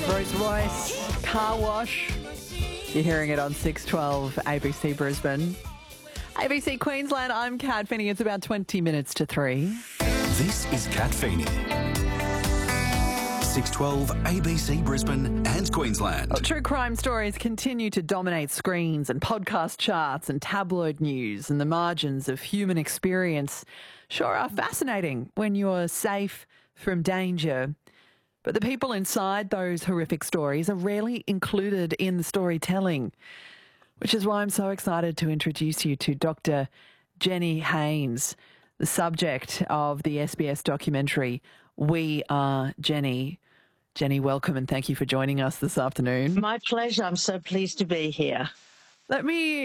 Rolls Royce, car wash. You're hearing it on 612 ABC Brisbane. ABC Queensland, I'm Kat Finney. It's about 20 minutes to 3. This is Kat Finney. 612 ABC Brisbane and Queensland. Well, true crime stories continue to dominate screens and podcast charts and tabloid news, and the margins of human experience sure are fascinating when you're safe from danger. But the people inside those horrific stories are rarely included in the storytelling, which is why I'm so excited to introduce you to Dr. Jenny Haynes, the subject of the SBS documentary We Are Jenny. Jenny, welcome and thank you for joining us this afternoon. My pleasure. I'm so pleased to be here. Let me